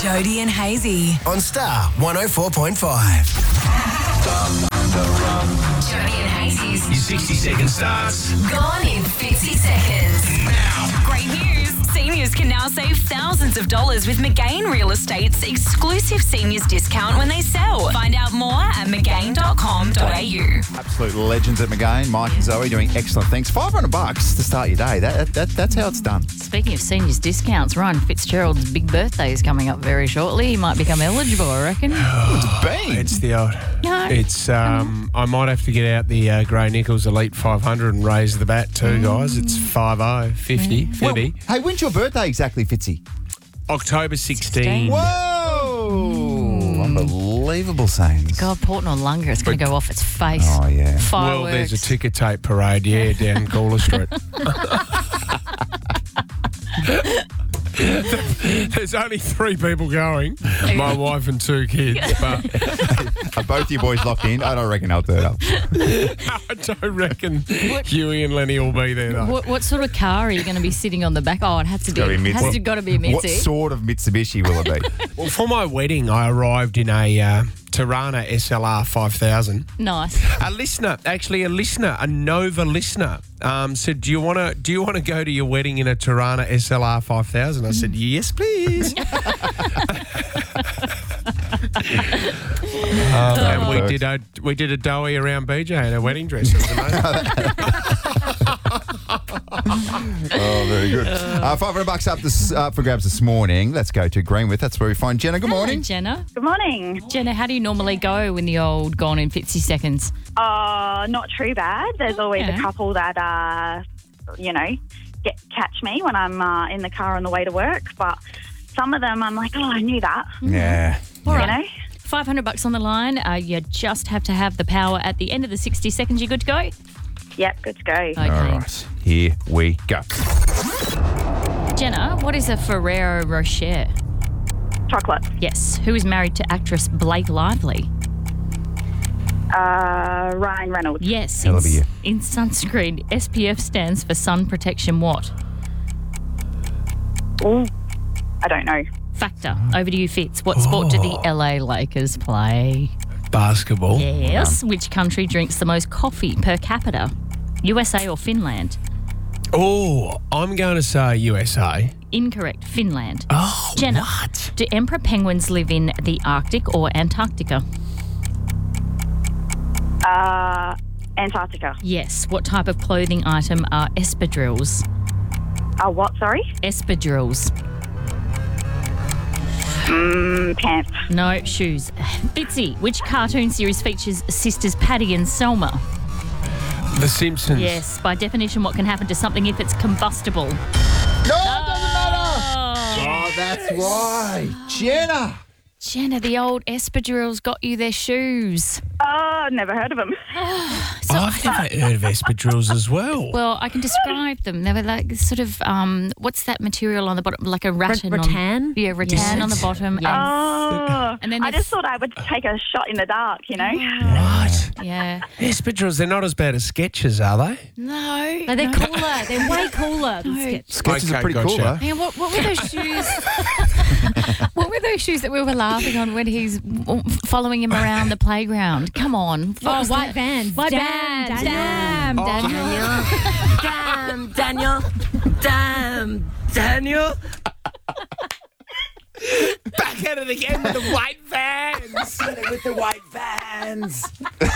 Jody and Hazy on Star 104.5. Jody and Hazy's Your 60-second starts Gone in 50 Seconds. now. Great news. Seniors can now save thousands of dollars with McGain Real Estate's exclusive seniors discount when they sell. Find out more at mcgain.com.au. Absolute legends at McGain. Mike and Zoe doing excellent things. $500 to start your day. That's how it's done. Speaking of seniors discounts, Ryan Fitzgerald's big birthday is coming up very shortly. He might become eligible, I reckon. Bang. It's the old. No. It's I might have to get out the Grey Nichols Elite 500 and raise the bat too, guys. It's 50. Well, hey, when's your birthday exactly, Fitzy? October 16. Whoa! Unbelievable sayings. God, Port Noarlunga, it's going to go off its face. Oh, yeah. Well, Fireworks. there's a ticker tape parade, down Gawler Street. There's only 3 people going. My wife and 2 kids. But Are both you boys locked in? I don't reckon I'll turn up. I don't reckon Huey and Lenny will be there, though. What sort of car are you going to be sitting on the back? Oh, it has to be. Gotta be It has got to be a What Mitzi. sort of Mitsubishi will it be? Well, for my wedding, I arrived in a Tirana SLR 5000. Nice. A Nova listener, said, "Do you want to go to your wedding in a Tirana SLR 5000?" I said, "Yes, please." And we did a doughy around BJ in a wedding dress. It was amazing. Oh, very good. $500 up for grabs this morning. Let's go to Greenwith. That's where we find Jenna. Good morning. Hello, Jenna. Good morning. Jenna, how do you normally go in the old Gone in 50 Seconds? Not too bad. There's always Okay. a couple that, catch me when I'm in the car on the way to work. But some of them, I'm like, oh, I knew that. Yeah. All You right. know? $500 on the line. You just have to have the power at the end of the 60 seconds. You good to go? Yep, good to go. Okay. All right. Here we go. Jenna, what is a Ferrero Rocher? Chocolate. Yes. Who is married to actress Blake Lively? Ryan Reynolds. Yes. Hell of a year. In sunscreen, SPF stands for sun protection what? Ooh, I don't know. Factor. Over to you, Fitz. What sport do the LA Lakers play? Basketball. Yes. Which country drinks the most coffee per capita? USA or Finland? Oh, I'm going to say USA. Incorrect. Finland. Oh, Jenna, what? do emperor penguins live in the Arctic or Antarctica? Antarctica. Yes. What type of clothing item are espadrilles? What, sorry? Espadrilles. Pants. No, shoes. Fitzy, which cartoon series features sisters Patty and Selma? The Simpsons. Yes. By definition, what can happen to something if it's combustible? No, it doesn't matter. Oh, that's why. Jenna. Jenna, the old espadrilles got you their shoes. Oh, never heard of them. I've never heard of espadrilles as well. Well, I can describe them. They were like sort of, what's that material on the bottom? Like a rattan. Rattan? Rattan on the bottom. Oh, And then I just thought I would take a shot in the dark, you know? What? Yeah. Espadrilles, they're not as bad as Skechers, are they? No. No, they're cooler. They're way cooler than Skechers. Sketches are pretty cool, gotcha. though. Man, what were those shoes? What were those shoes that we were laughing on when he's following him around the playground? Come on. What was White that? Vans. White Damn, Vans. Daniel. Damn, Daniel. Back at it again with the white vans. With the white vans.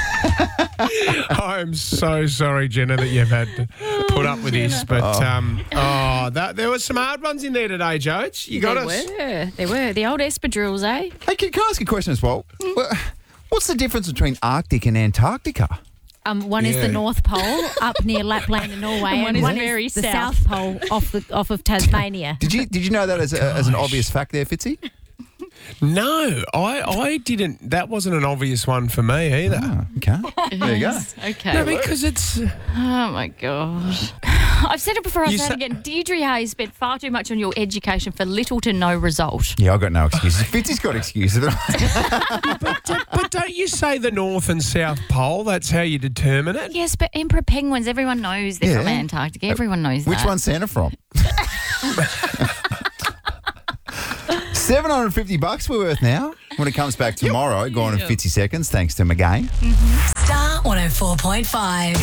I'm so sorry, Jenna, that you've had to put up with this. But, there were some hard ones in there today, Jodes. You got us. They were. The old espadrilles, eh? Hey, can I ask a question as well? What's the difference between Arctic and Antarctica? One is the North Pole up near Lapland in Norway, And one is very the south. South Pole off of Tasmania. Did you know that as an obvious fact there, Fitzy? No, I didn't. That wasn't an obvious one for me either. Oh, okay. There you go. Okay. No, because it's... Oh, my gosh. I've said it before, I'll You say it sa- again. Deirdre Hayes spent far too much on your education for little to no result. Yeah, I've got no excuses. Fitzy's got excuses. But don't you say the North and South Pole? That's how you determine it? Yes, but emperor penguins, everyone knows they're Yeah. from Antarctica. Everyone knows Which that. one's Santa from? $750 we're worth now. When it comes back tomorrow, gone in 50 seconds, thanks to McGain. Star 104.5.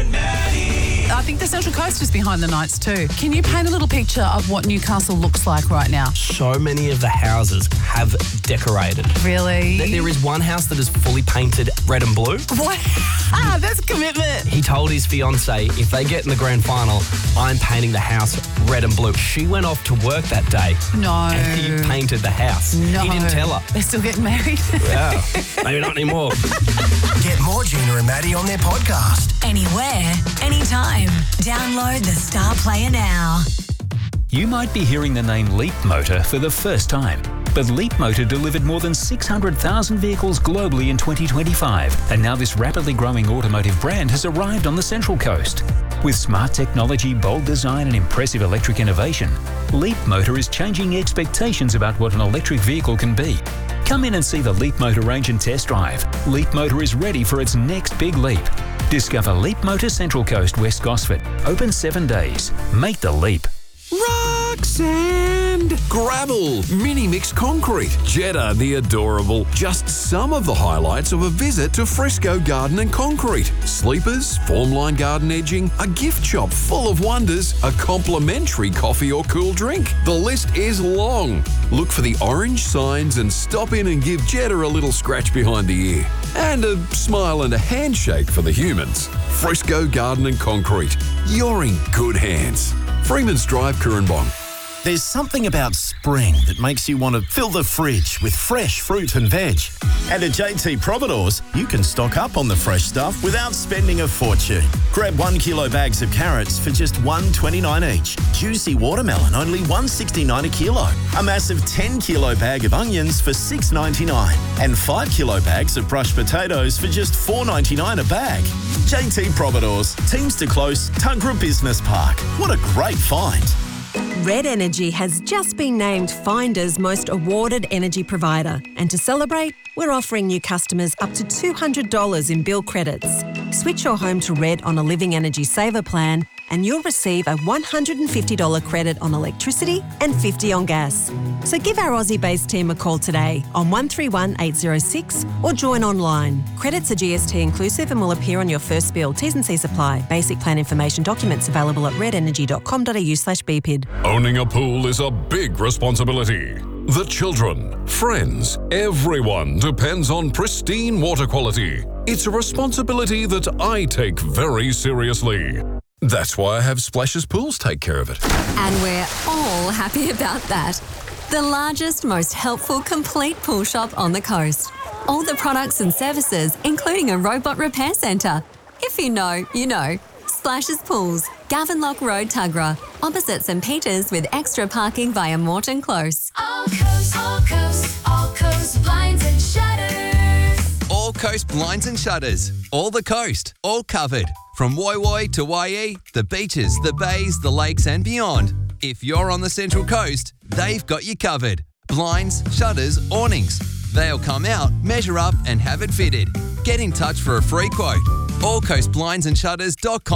I think the Central Coast is behind the Knights too. Can you paint a little picture of what Newcastle looks like right now? So many of the houses have decorated. Really? There is one house that is fully painted red and blue. What? That's commitment. He told his fiancée, if they get in the grand final, I'm painting the house red and blue. She went off to work that day. No. And he painted the house. No. He didn't tell her. They're still getting married. Yeah, maybe not anymore. Get more Gina and Maddie on their podcast. Anywhere, anytime. Download the Star Player now. You might be hearing the name Leap Motor for the first time. But Leap Motor delivered more than 600,000 vehicles globally in 2025. And now this rapidly growing automotive brand has arrived on the Central Coast. With smart technology, bold design and impressive electric innovation, Leap Motor is changing expectations about what an electric vehicle can be. Come in and see the Leap Motor range and test drive. Leap Motor is ready for its next big leap. Discover Leap Motor Central Coast, West Gosford. Open 7 days. Make the leap. Rock sand, gravel, mini mixed concrete, Jetta the adorable. Just some of the highlights of a visit to Frisco Garden and Concrete. Sleepers, formline garden edging, a gift shop full of wonders, a complimentary coffee or cool drink. The list is long. Look for the orange signs and stop in and give Jetta a little scratch behind the ear. And a smile and a handshake for the humans. Frisco Garden and Concrete. You're in good hands. Freeman's Drive, Currumbong. There's something about spring that makes you want to fill the fridge with fresh fruit and veg. And at JT Providores, you can stock up on the fresh stuff without spending a fortune. Grab 1 kilo bags of carrots for just $1.29 each. Juicy watermelon, only $1.69 a kilo. A massive 10 kilo bag of onions for $6.99. And 5 kilo bags of brushed potatoes for just $4.99 a bag. JT Providores, Teamster Close, Tuggerah Business Park. What a great find. Red Energy has just been named Finder's most awarded energy provider. And to celebrate, we're offering new customers up to $200 in bill credits. Switch your home to Red on a Living Energy Saver plan and you'll receive a $150 credit on electricity and $50 on gas. So give our Aussie-based team a call today on 131 806 or join online. Credits are GST inclusive and will appear on your first bill. T's and C's apply. Basic plan information documents available at redenergy.com.au/BPID. Owning a pool is a big responsibility. The children, friends, everyone depends on pristine water quality. It's a responsibility that I take very seriously. That's why I have Splashes Pools take care of it. And we're all happy about that. The largest, most helpful, complete pool shop on the coast. All the products and services, including a robot repair centre. If you know, you know. Splashes Pools, Gavenlock Road, Tuggerah, opposite St Peters with extra parking via Morton Close. All coast blinds and shutters. All Coast Blinds and Shutters. All the coast, all covered. From Woi Woi to Waihee, the beaches, the bays, the lakes and beyond. If you're on the Central Coast, they've got you covered. Blinds, shutters, awnings. They'll come out, measure up and have it fitted. Get in touch for a free quote. allcoastblindsandshutters.com